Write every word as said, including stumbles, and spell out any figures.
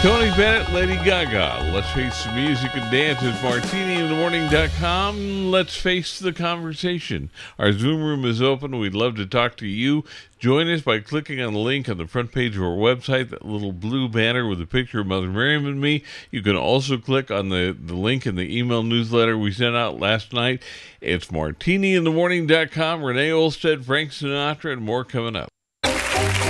Tony Bennett, Lady Gaga. Let's face the music and dance at martini in the morning dot com. Let's face the conversation. Our Zoom room is open. We'd love to talk to you. Join us by clicking on the link on the front page of our website, that little blue banner with a picture of Mother Miriam and me. You can also click on the, the link in the email newsletter we sent out last night. It's martini in the morning dot com. Renee Olstead, Frank Sinatra, and more coming up.